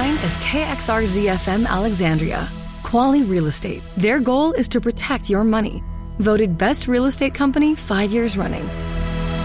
sign is KXRZ-FM Alexandria. Quali Real Estate. Their goal is to protect your money. Voted Best Real Estate Company 5 years running.